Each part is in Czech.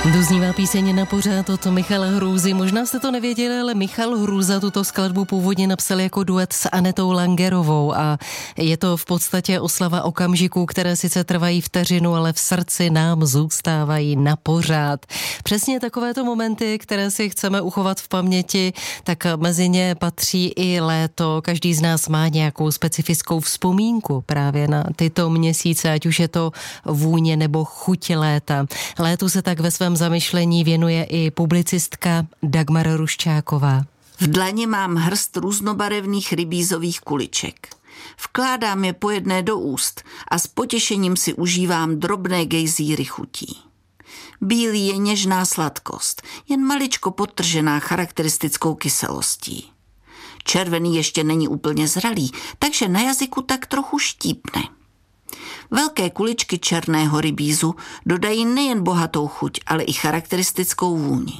Doznívá píseň na pořád od Michala Hrůzy. Možná jste to nevěděli, ale Michal Hrůza tuto skladbu původně napsal jako duet s Anetou Langerovou a je to v podstatě oslava okamžiků, které sice trvají vteřinu, ale v srdci nám zůstávají na pořád. Přesně takovéto momenty, které si chceme uchovat v paměti, tak mezi ně patří i léto. Každý z nás má nějakou specifickou vzpomínku právě na tyto měsíce, ať už je to vůně nebo chuť léta. Létu se tak ve svém zamyšlení věnuje i publicistka Dagmar Ruščáková. V dlani mám hrst různobarevných rybízových kuliček. Vkládám je po jedné do úst a s potěšením si užívám drobné gejzíry chutí. Bílý je něžná sladkost, jen maličko podtržená charakteristickou kyselostí. Červený ještě není úplně zralý, takže na jazyku tak trochu štípne. Velké kuličky černého rybízu dodají nejen bohatou chuť, ale i charakteristickou vůni.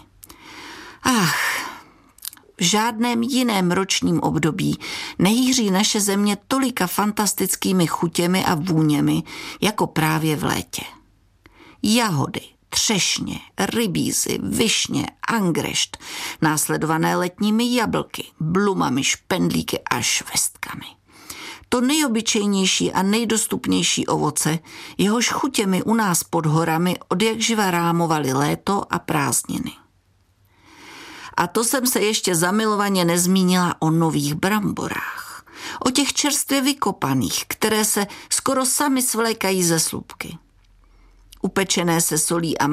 V žádném jiném ročním období nehýří naše země tolika fantastickými chutěmi a vůněmi, jako právě v létě. Jahody, třešně, rybízy, višně, angrešt, následované letními jablky, blumami, špendlíky a švestkami. To nejobyčejnější a nejdostupnější ovoce, jehož chutěmi u nás pod horami odjakživa rámovaly léto a prázdniny. A to jsem se ještě zamilovaně nezmínila o nových bramborách, o těch čerstvě vykopaných, které se skoro sami svlékají ze slupky. Upečené se solí a